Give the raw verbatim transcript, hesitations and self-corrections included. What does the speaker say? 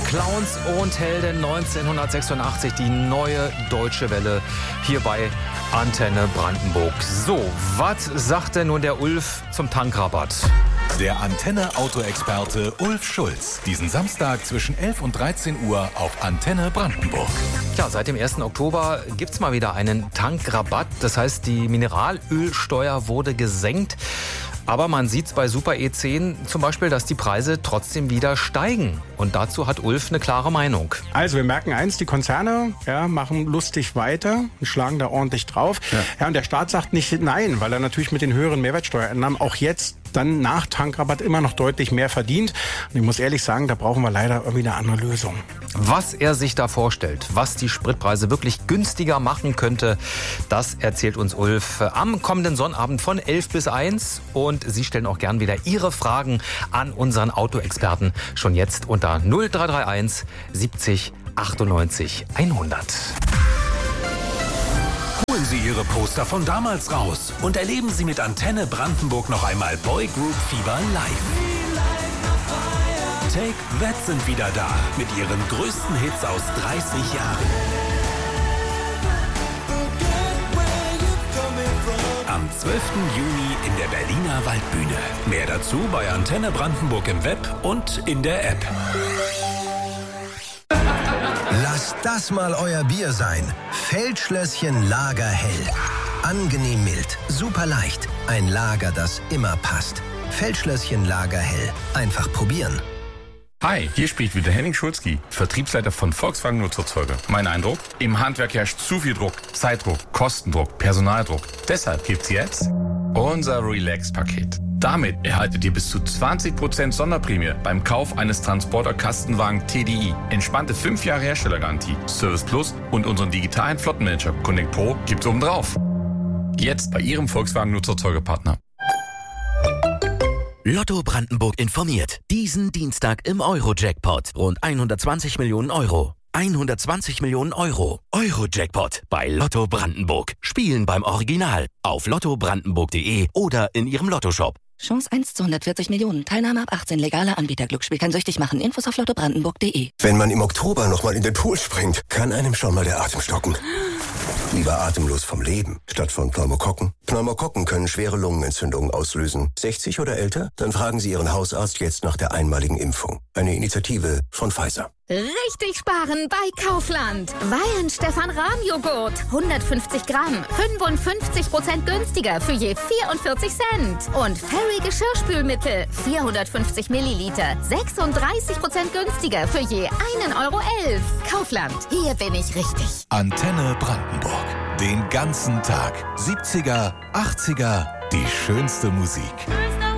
Clowns und Helden neunzehnhundertsechsundachtzig, die neue Deutsche Welle hier bei Antenne Brandenburg. So, was sagt denn nun der Ulf zum Tankrabatt? Der Antenne-Autoexperte Ulf Schulz. Diesen Samstag zwischen elf und dreizehn Uhr auf Antenne Brandenburg. Ja, seit dem ersten Oktober gibt es mal wieder einen Tankrabatt. Das heißt, die Mineralölsteuer wurde gesenkt. Aber man sieht bei Super E zehn zum Beispiel, dass die Preise trotzdem wieder steigen. Und dazu hat Ulf eine klare Meinung. Also wir merken eins, die Konzerne ja, machen lustig weiter und schlagen da ordentlich drauf. Ja. Ja, und der Staat sagt nicht nein, weil er natürlich mit den höheren Mehrwertsteuereinnahmen auch jetzt dann nach Tankrabatt immer noch deutlich mehr verdient. Und ich muss ehrlich sagen, da brauchen wir leider irgendwie eine andere Lösung. Was er sich da vorstellt, was die Spritpreise wirklich günstiger machen könnte, das erzählt uns Ulf am kommenden Sonnabend von elf bis eins. Und Sie stellen auch gern wieder Ihre Fragen an unseren Autoexperten schon jetzt unter null drei drei eins siebzig achtundneunzig hundert. Holen Sie Ihre Poster von damals raus und erleben Sie mit Antenne Brandenburg noch einmal Boy Group Fieber live. Take That sind wieder da mit ihren größten Hits aus dreißig Jahren. Am zwölften Juni in der Berliner Waldbühne. Mehr dazu bei Antenne Brandenburg im Web und in der App. Lasst das mal euer Bier sein. Feldschlösschen Lager Hell. Angenehm mild, super leicht. Ein Lager, das immer passt. Feldschlösschen Lager Hell. Einfach probieren. Hi, hier spricht wieder Henning Schulzki, Vertriebsleiter von Volkswagen Nutzerzeuger. Mein Eindruck? Im Handwerk herrscht zu viel Druck, Zeitdruck, Kostendruck, Personaldruck. Deshalb gibt's jetzt unser Relax-Paket. Damit erhaltet ihr bis zu zwanzig Prozent Sonderprämie beim Kauf eines Transporter-Kastenwagen T D I. Entspannte fünf Jahre Herstellergarantie, Service Plus und unseren digitalen Flottenmanager Connect Pro gibt's obendrauf. Jetzt bei Ihrem Volkswagen Nutzerzeugerpartner. Lotto Brandenburg informiert. Diesen Dienstag im Euro-Jackpot. Rund hundertzwanzig Millionen Euro. hundertzwanzig Millionen Euro. Euro-Jackpot bei Lotto Brandenburg. Spielen beim Original. Auf lotto brandenburg punkt de oder in Ihrem Lottoshop. Chance eins zu hundertvierzig Millionen. Teilnahme ab achtzehn. Legaler Anbieter. Glücksspiel kann süchtig machen. Infos auf lotto brandenburg punkt de. Wenn man im Oktober nochmal in den Pool springt, kann einem schon mal der Atem stocken. Lieber atemlos vom Leben, statt von Pneumokokken. Pneumokokken können schwere Lungenentzündungen auslösen. sechzig oder älter? Dann fragen Sie Ihren Hausarzt jetzt nach der einmaligen Impfung. Eine Initiative von Pfizer. Richtig sparen bei Kaufland. Weihen Stefan Rahm Joghurt. hundertfünfzig Gramm. fünfundfünfzig Prozent günstiger für je vierundvierzig Cent. Und Fairy Geschirrspülmittel. vierhundertfünfzig Milliliter. sechsunddreißig Prozent günstiger für je einen Euro elf. Kaufland. Hier bin ich richtig. Antenne Brandenburg. Den ganzen Tag. siebziger, achtziger, die schönste Musik.